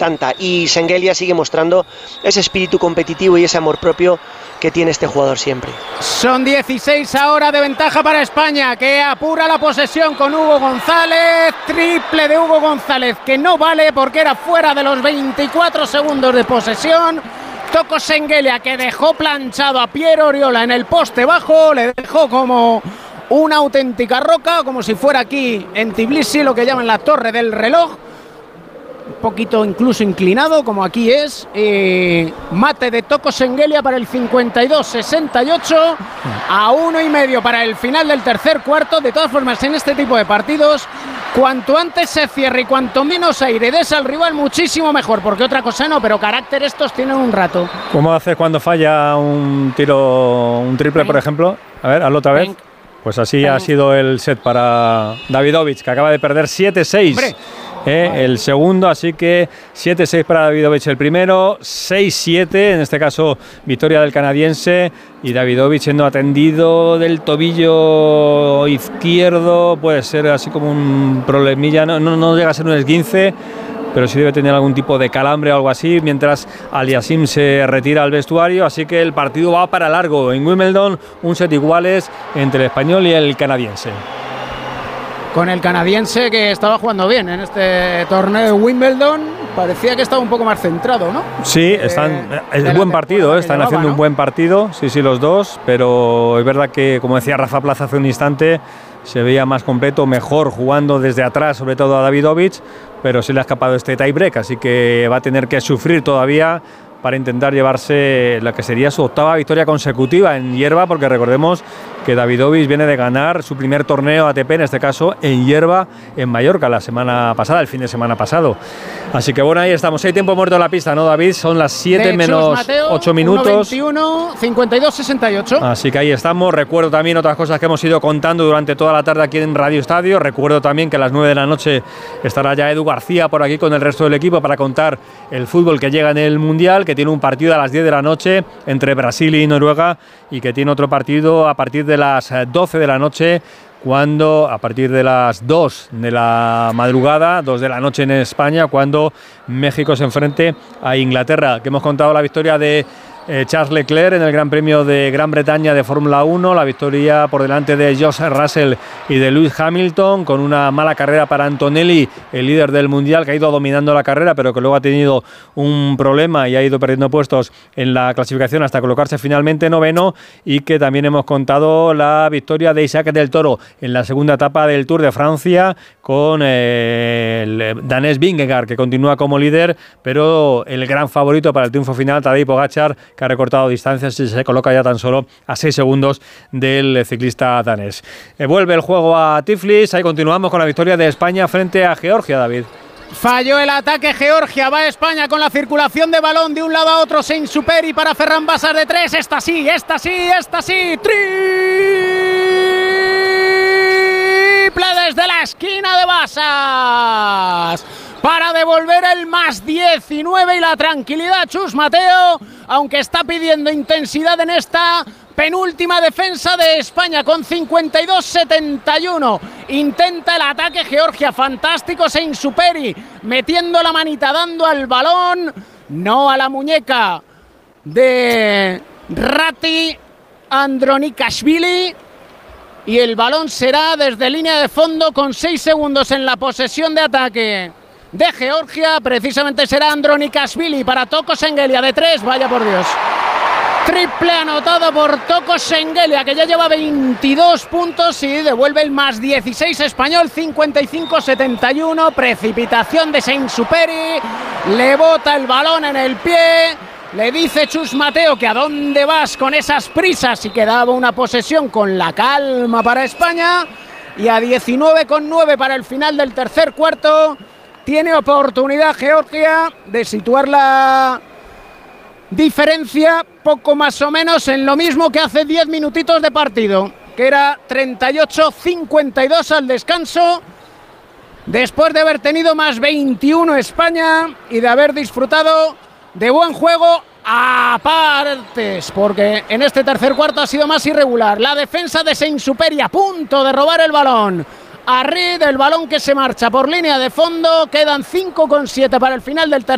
tanta. Y Şengeli sigue mostrando ese espíritu competitivo y ese amor propio que tiene este jugador siempre. Son 16 ahora de ventaja para España, que apura la posesión con Hugo González. Triple de Hugo González, que no vale porque era fuera de los 24 segundos de posesión. Toko Şengeli, que dejó planchado a Pierre Oriola en el poste bajo, le dejó como una auténtica roca, como si fuera aquí en Tbilisi, lo que llaman la torre del reloj. Un poquito incluso inclinado, como aquí es. Mate de Toko Şengeli para el 52-68, a 1,5 para el final del tercer cuarto. De todas formas, en este tipo de partidos, cuanto antes se cierre y cuanto menos aire des al rival, muchísimo mejor, porque otra cosa no, pero carácter estos tienen un rato. ¿Cómo haces cuando falla un tiro, un triple, por ejemplo? A ver, hazlo otra vez. Pues así ha sido el set para Davidovich, que acaba de perder 7-6. El segundo, así que 7-6 para Davidovich el primero, 6-7, en este caso victoria del canadiense, y Davidovich siendo atendido del tobillo izquierdo, puede ser así como un problemilla, no llega a ser un esguince, pero sí debe tener algún tipo de calambre o algo así, mientras Aliasim se retira al vestuario, así que el partido va para largo. En Wimbledon, un set iguales entre el español y el canadiense. Con el canadiense, que estaba jugando bien en este torneo de Wimbledon, parecía que estaba un poco más centrado, ¿no? Sí, es buen partido, están haciendo un buen partido, sí, los dos, pero es verdad que, como decía Rafa Plaza hace un instante, se veía más completo, mejor jugando desde atrás, sobre todo a Davidovich, pero se le ha escapado este tiebreak, así que va a tener que sufrir todavía para intentar llevarse la que sería su octava victoria consecutiva en hierba, porque recordemos que Davidovich viene de ganar su primer torneo ATP, en este caso en hierba, en Mallorca, la semana pasada, el fin de semana pasado. Así que bueno, ahí estamos. Hay tiempo muerto en la pista, ¿no, David? Son las 7 menos Mateo, 8 minutos. 1:21, 52-68. Así que ahí estamos. Recuerdo también otras cosas que hemos ido contando durante toda la tarde aquí en Radio Estadio. Recuerdo también que a las 9 de la noche estará ya Edu García por aquí con el resto del equipo para contar el fútbol que llega en el Mundial, que tiene un partido a las 10 de la noche entre Brasil y Noruega, y que tiene otro partido a partir de las 12 de la noche, cuando a partir de las 2 de la madrugada, 2 de la noche en España, cuando México se enfrente a Inglaterra, que hemos contado la victoria de Charles Leclerc en el Gran Premio de Gran Bretaña de Fórmula 1, la victoria por delante de George Russell y de Lewis Hamilton, con una mala carrera para Antonelli, el líder del Mundial, que ha ido dominando la carrera, pero que luego ha tenido un problema y ha ido perdiendo puestos en la clasificación hasta colocarse finalmente noveno, y que también hemos contado la victoria de Isaac del Toro en la segunda etapa del Tour de Francia, con el danés Vingegaard, que continúa como líder, pero el gran favorito para el triunfo final, Tadej Pogačar, que ha recortado distancias y se coloca ya tan solo a 6 segundos del ciclista danés. Vuelve el juego a Tiflis, ahí continuamos con la victoria de España frente a Georgia, David. Falló el ataque Georgia, va España con la circulación de balón de un lado a otro, Saint-Supéry para Ferran Bassas de 3, esta sí, triple desde la esquina de Bassas, para devolver el más 19 y la tranquilidad Chus Mateo, aunque está pidiendo intensidad en esta penúltima defensa de España con 52-71. Intenta el ataque Georgia, fantástico Saint-Supéry, metiendo la manita, dando al balón, no a la muñeca de Rati Andronikashvili, y el balón será desde línea de fondo con 6 segundos en la posesión de ataque de Georgia. Precisamente será Andronikashvili para Toko Şengeli de 3, vaya por Dios. Triple anotado por Toko Şengeli, que ya lleva 22 puntos y devuelve el más 16 español, 55-71. Precipitación de Saint-Supéry, le bota el balón en el pie, le dice Chus Mateo que a dónde vas con esas prisas, y que daba una posesión con la calma para España. Y a 19,9 para el final del tercer cuarto, tiene oportunidad Georgia de situar la diferencia poco más o menos en lo mismo que hace 10 minutitos de partido, que era 38-52 al descanso, después de haber tenido más 21 España y de haber disfrutado de buen juego a partes, porque en este tercer cuarto ha sido más irregular. La defensa de Saint-Supéry a punto de robar el balón a Reed, el balón que se marcha por línea de fondo. Quedan 5,7 para el final del tercer